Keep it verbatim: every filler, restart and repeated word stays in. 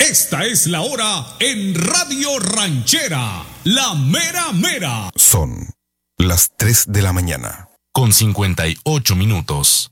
Esta es la hora en Radio Ranchera, la mera mera. Son las tres de la mañana. Con cincuenta y ocho minutos.